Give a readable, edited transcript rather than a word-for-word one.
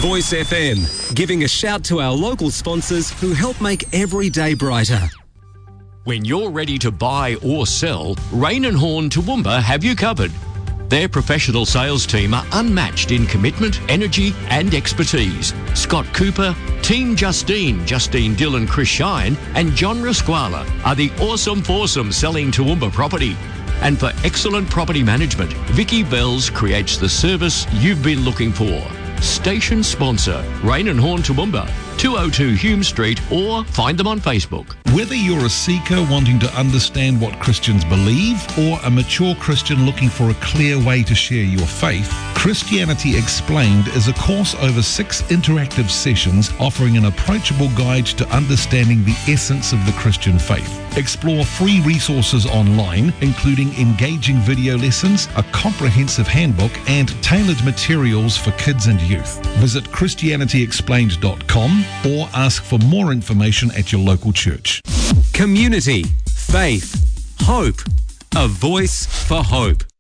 Voice FM, giving a shout to our local sponsors who help make every day brighter. When you're ready to buy or sell, Rain and Horn Toowoomba have you covered. Their professional sales team are unmatched in commitment, energy and expertise. Scott Cooper, Team Justine Dill and Chris Shine and John Rasquala are the awesome foursome selling Toowoomba property. And for excellent property management, Vicky Bells creates the service you've been looking for. Station sponsor, Rain and Horn Toowoomba, 202 Hume Street, or find them on Facebook. Whether you're a seeker wanting to understand what Christians believe or a mature Christian looking for a clear way to share your faith, Christianity Explained is a course over 6 interactive sessions offering an approachable guide to understanding the essence of the Christian faith. Explore free resources online, including engaging video lessons, a comprehensive handbook, and tailored materials for kids and youth. Visit ChristianityExplained.com or ask for more information at your local church. Community, faith, hope. A voice for hope.